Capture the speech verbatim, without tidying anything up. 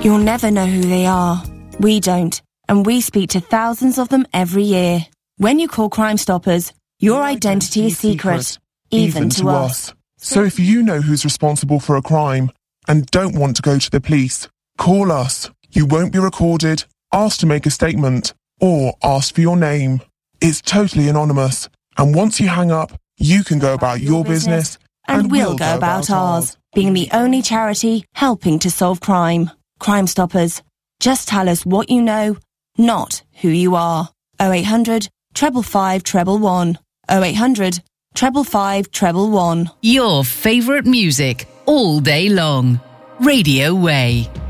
You'll never know who they are. We don't, and we speak to thousands of them every year. When you call Crime Stoppers, your identity is secret, even to us. So if you know who's responsible for a crime and don't want to go to the police, call us. You won't be recorded, asked to make a statement, or asked for your name. It's totally anonymous, and once you hang up, you can go about your business, and we'll go about ours, being the only charity helping to solve crime. Crime Stoppers. Just tell us what you know, not who you are. oh eight hundred, five five five, one one one. oh eight hundred, five five five, one one one. Your favourite music all day long. Radio Way.